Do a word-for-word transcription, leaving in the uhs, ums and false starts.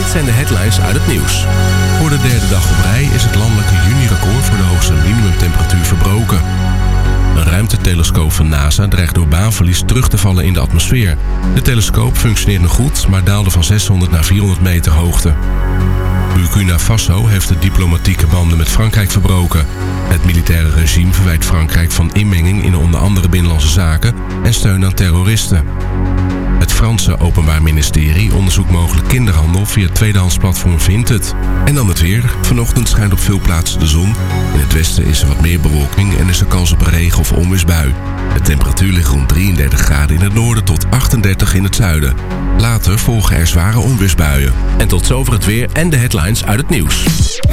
Dit zijn de headlines uit het nieuws. Voor de derde dag op rij is het landelijke juni-record voor de hoogste minimumtemperatuur verbroken. Een ruimtetelescoop van NASA dreigt door baanverlies terug te vallen in de atmosfeer. De telescoop functioneert nog goed, maar daalde van zeshonderd naar vierhonderd meter hoogte. Burkina Faso heeft de diplomatieke banden met Frankrijk verbroken. Het militaire regime verwijt Frankrijk van inmenging in onder andere binnenlandse zaken en steun aan terroristen. Het Franse Openbaar Ministerie onderzoekt mogelijk kinderhandel via het tweedehandsplatform Vinted. En dan het weer. Vanochtend schijnt op veel plaatsen de zon. In het westen is er wat meer bewolking en is er kans op een regen- of onweersbui. De temperatuur ligt rond drieëndertig graden in het noorden tot achtendertig in het zuiden. Later volgen er zware onweersbuien. En tot zover het weer en de headlines uit het nieuws.